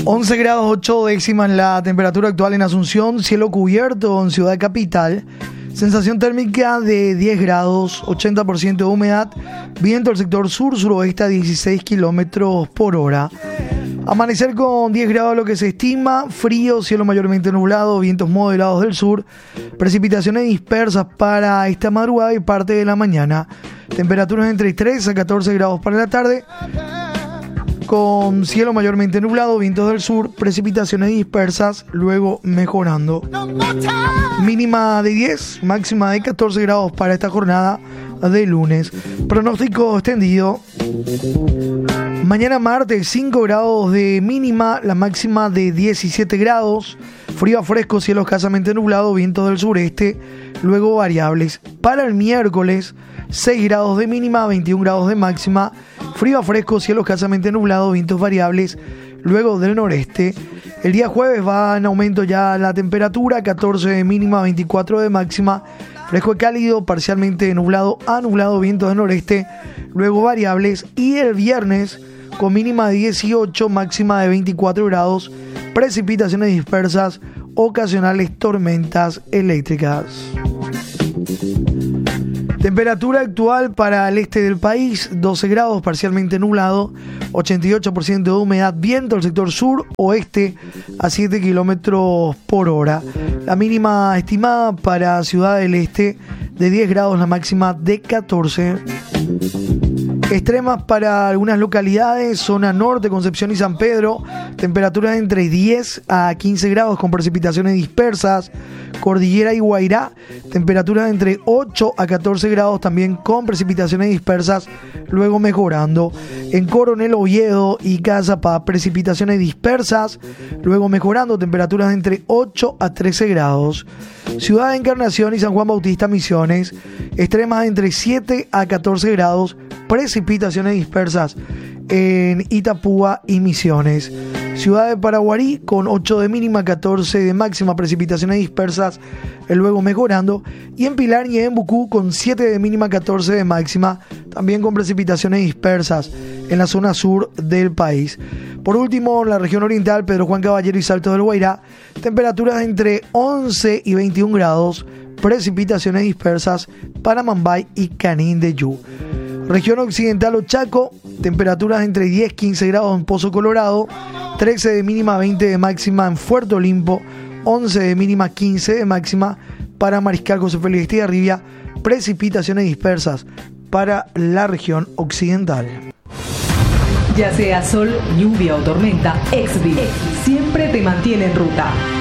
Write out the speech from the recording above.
11 grados 8 décimas la temperatura actual en Asunción, cielo cubierto en Ciudad Capital, sensación térmica de 10 grados, 80% de humedad, viento del sector sur-suroeste a 16 kilómetros por hora. Amanecer con 10 grados lo que se estima, frío, cielo mayormente nublado, vientos moderados del sur, precipitaciones dispersas para esta madrugada y parte de la mañana. Temperaturas entre 3 a 14 grados para la tarde, con cielo mayormente nublado, vientos del sur, precipitaciones dispersas, luego mejorando. Mínima de 10, máxima de 14 grados para esta jornada de lunes. Pronóstico extendido. Mañana martes 5 grados de mínima, la máxima de 17 grados. Frío a fresco, cielo escasamente nublado, vientos del sureste, luego variables. Para el miércoles 6 grados de mínima, 21 grados de máxima. Frío a fresco, cielo escasamente nublado, vientos variables, luego del noreste. El día jueves va en aumento ya la temperatura, 14 de mínima, 24 de máxima. Fresco y cálido, parcialmente nublado a nublado, vientos del noreste, luego variables. Y el viernes con mínima de 18, máxima de 24 grados, precipitaciones dispersas, ocasionales tormentas eléctricas. Temperatura actual para el este del país, 12 grados, parcialmente nublado, 88% de humedad, viento del sector sur-oeste a 7 kilómetros por hora. La mínima estimada para Ciudad del Este de 10 grados, la máxima de 14. Extremas para algunas localidades, zona norte, Concepción y San Pedro, temperaturas entre 10 a 15 grados con precipitaciones dispersas. Cordillera y Guairá, temperaturas entre 8 a 14 grados también con precipitaciones dispersas, luego mejorando. En Coronel Oviedo y Cazapá, precipitaciones dispersas, luego mejorando, temperaturas entre 8 a 13 grados. Ciudad de Encarnación y San Juan Bautista Misiones, extremas entre 7 a 14 grados, precipitaciones dispersas en Itapúa y Misiones. Ciudad de Paraguarí con 8 de mínima, 14 de máxima, precipitaciones dispersas, luego mejorando. Y en Pilar y en Bucú con 7 de mínima, 14 de máxima, también con precipitaciones dispersas en la zona sur del país. Por último, la región oriental, Pedro Juan Caballero y Salto del Guairá, temperaturas entre 11 y 21 grados, precipitaciones dispersas para Mambay y Canindeyú. Región occidental o Chaco, temperaturas entre 10 y 15 grados en Pozo Colorado, 13 de mínima, 20 de máxima en Fuerte Olimpo, 11 de mínima, 15 de máxima para Mariscal José Félix Estigarribia, precipitaciones dispersas para la región occidental. Ya sea sol, lluvia o tormenta, Exvi siempre te mantiene en ruta.